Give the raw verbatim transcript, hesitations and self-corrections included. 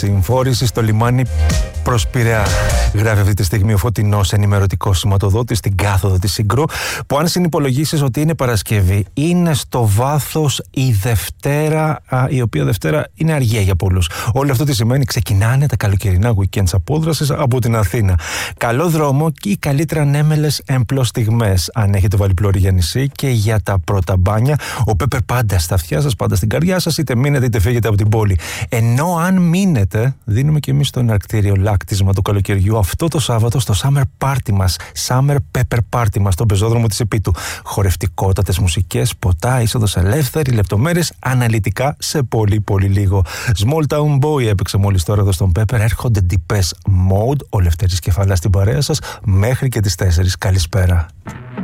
Συμφόρηση στο λιμάνι προς Πειραιά. Γράφει αυτή τη στιγμή ο φωτεινός ενημερωτικός σηματοδότης στην κάθοδο της Συγκρού, που αν συνυπολογίσεις ότι είναι Παρασκευή, είναι στο βάθος η Δευτέρα, α, η οποία Δευτέρα είναι αργία για πολλούς. Όλο αυτό τι σημαίνει? Ξεκινάνε τα καλοκαιρινά weekends απόδρασης από την Αθήνα. Καλό δρόμο ή καλύτερα ανέμελες εμπλοστιγμές, αν έχετε βάλει πλώρη για νησί, και για τα πρώτα μπάνια. Ο Πέπερ πάντα στα αυτιά σας, πάντα στην καρδιά σας, είτε μείνετε είτε φύγετε από την πόλη. Ενώ αν μείνετε, δίνουμε και εμείς το εναρκτήριο λάκτισμα του καλοκαιριού αυτό το Σάββατο στο Summer Party μας, Summer Pepper Party μας, στον πεζόδρομο της Επίτου. Χορευτικότατες μουσικές, ποτά, είσοδος ελεύθερη, λεπτομέρειες αναλυτικά σε πολύ πολύ λίγο. Small Town Boy έπαιξε μόλις τώρα εδώ στον Pepper. Έρχονται Depeche Mode, ο Λευτέρης Κεφαλάς στην παρέα σας μέχρι και τις τέσσερις. Καλησπέρα.